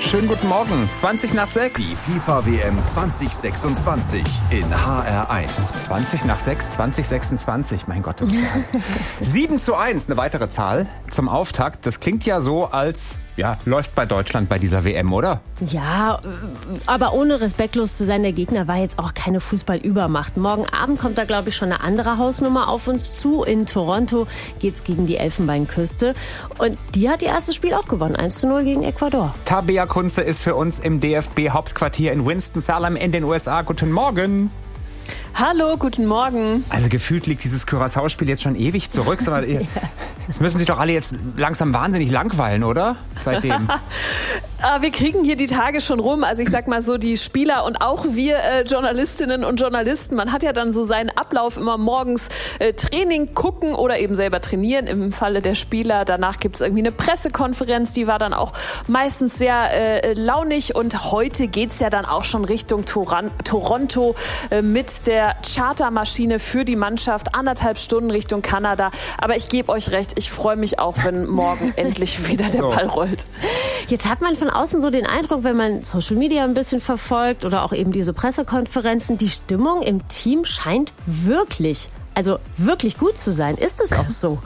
Schönen guten Morgen. 20 nach 6. Die FIFA-WM 2026 in HR1. 20 nach 6, 2026. Mein Gott, das ist ja 7:1, eine weitere Zahl zum Auftakt. Das klingt ja so, als läuft bei Deutschland bei dieser WM, oder? Ja, aber ohne respektlos zu sein, der Gegner war jetzt auch keine Fußballübermacht. Morgen Abend kommt da, glaube ich, schon eine andere Hausnummer auf uns zu. In Toronto geht's gegen die Elfenbeinküste. Und die hat ihr erstes Spiel auch gewonnen, 1:0 gegen Ecuador. Tabea Kunze ist für uns im DFB-Hauptquartier in Winston-Salem in den USA. Guten Morgen. Hallo, guten Morgen. Also gefühlt liegt dieses Curaçao-Spiel jetzt schon ewig zurück. Es müssen sich doch alle jetzt langsam wahnsinnig langweilen, oder? Seitdem. Wir kriegen hier die Tage schon rum. Also ich sag mal so, die Spieler und auch wir Journalistinnen und Journalisten, man hat ja dann so seinen Ablauf immer morgens Training gucken oder eben selber trainieren im Falle der Spieler. Danach gibt es irgendwie eine Pressekonferenz, die war dann auch meistens sehr launig. Und heute geht's ja dann auch schon Richtung Toronto mit der Chartermaschine für die Mannschaft. 1,5 Stunden Richtung Kanada. Aber ich gebe euch recht, ich freue mich auch, wenn morgen endlich wieder der Ball rollt. Jetzt hat man von außen so den Eindruck, wenn man Social Media ein bisschen verfolgt oder auch eben diese Pressekonferenzen, die Stimmung im Team scheint wirklich gut zu sein. Ist es auch so?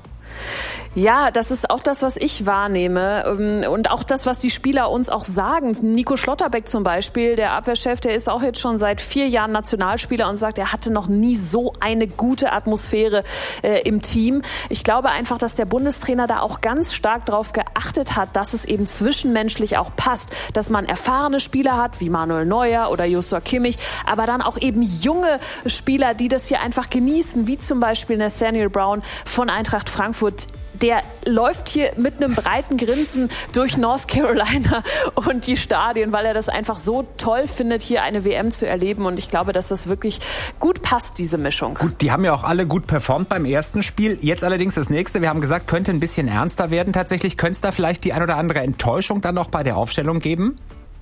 Ja, das ist auch das, was ich wahrnehme und auch das, was die Spieler uns auch sagen. Nico Schlotterbeck zum Beispiel, der Abwehrchef, der ist auch jetzt schon seit 4 Jahren Nationalspieler und sagt, er hatte noch nie so eine gute Atmosphäre im Team. Ich glaube einfach, dass der Bundestrainer da auch ganz stark darauf geachtet hat, dass es eben zwischenmenschlich auch passt, dass man erfahrene Spieler hat, wie Manuel Neuer oder Joshua Kimmich, aber dann auch eben junge Spieler, die das hier einfach genießen, wie zum Beispiel Nathaniel Brown von Eintracht Frankfurt. Der läuft hier mit einem breiten Grinsen durch North Carolina und die Stadien, weil er das einfach so toll findet, hier eine WM zu erleben. Und ich glaube, dass das wirklich gut passt, diese Mischung. Gut, die haben ja auch alle gut performt beim ersten Spiel. Jetzt allerdings das nächste. Wir haben gesagt, könnte ein bisschen ernster werden tatsächlich. Könnte es da vielleicht die ein oder andere Enttäuschung dann noch bei der Aufstellung geben?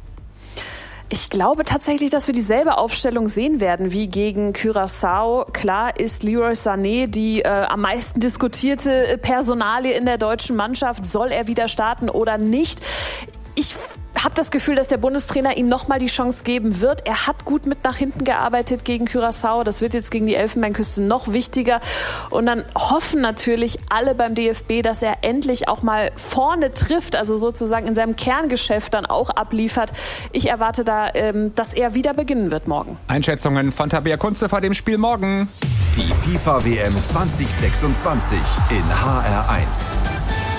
Ich glaube tatsächlich, dass wir dieselbe Aufstellung sehen werden wie gegen Curaçao. Klar ist Leroy Sané die am meisten diskutierte Personalie in der deutschen Mannschaft. Soll er wieder starten oder nicht? Ich habe das Gefühl, dass der Bundestrainer ihm nochmal die Chance geben wird. Er hat gut mit nach hinten gearbeitet gegen Curaçao. Das wird jetzt gegen die Elfenbeinküste noch wichtiger. Und dann hoffen natürlich alle beim DFB, dass er endlich auch mal vorne trifft, also sozusagen in seinem Kerngeschäft dann auch abliefert. Ich erwarte da, dass er wieder beginnen wird morgen. Einschätzungen von Tabea Kunze vor dem Spiel morgen. Die FIFA-WM 2026 in HR1.